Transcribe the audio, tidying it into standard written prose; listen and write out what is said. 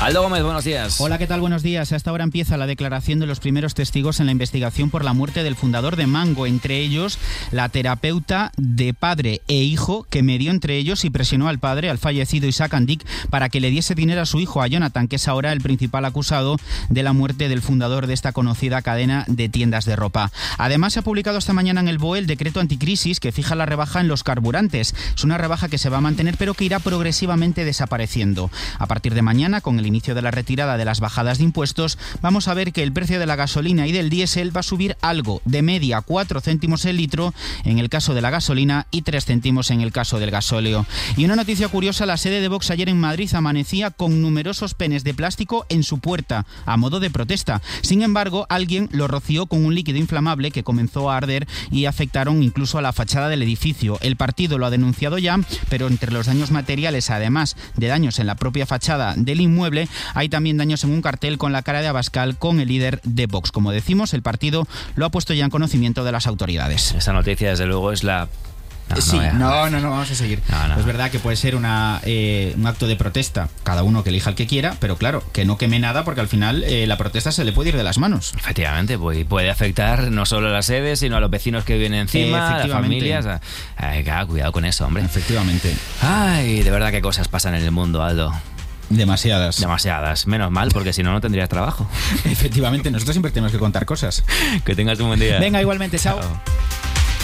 Aldo Gómez, buenos días. Hola, ¿qué tal? Buenos días. A esta hora empieza la declaración de los primeros testigos en la investigación por la muerte del fundador de Mango, entre ellos la terapeuta de padre e hijo que medió entre ellos y presionó al padre, al fallecido Isaac Andic, para que le diese dinero a su hijo, a Jonathan, que es ahora el principal acusado de la muerte del fundador de esta conocida cadena de tiendas de ropa. Además, se ha publicado esta mañana en el BOE el decreto anticrisis que fija la rebaja en los carburantes. Es una rebaja que se va a mantener, pero que irá progresivamente desapareciendo. A partir de mañana, con el inicio de la retirada de las bajadas de impuestos, vamos a ver que el precio de la gasolina y del diésel va a subir algo, de media 4 céntimos el litro en el caso de la gasolina y 3 céntimos en el caso del gasóleo. Y una noticia curiosa, la sede de Vox ayer en Madrid amanecía con numerosos penes de plástico en su puerta, a modo de protesta. Sin embargo, alguien lo roció con un líquido inflamable que comenzó a arder y afectaron incluso a la fachada del edificio. El partido lo ha denunciado ya, pero entre los daños materiales, además de daños en la propia fachada del inmueble, hay también daños en un cartel con la cara de Abascal con el líder de Vox. Como decimos, el partido lo ha puesto ya en conocimiento de las autoridades. Esta noticia, desde luego, es la... No, vamos a seguir. No. Es verdad que puede ser un acto de protesta, cada uno que elija el que quiera, pero claro, que no queme nada porque al final la protesta se le puede ir de las manos. Efectivamente, puede afectar no solo a las sedes, sino a los vecinos que viven encima, a las familias. Cuidado con eso, hombre. Efectivamente. Ay, de verdad qué cosas pasan en el mundo, Aldo. Demasiadas. Menos mal, porque si no, no tendrías trabajo. Efectivamente, nosotros siempre tenemos que contar cosas. Que tengas un buen día. Venga, igualmente, chao.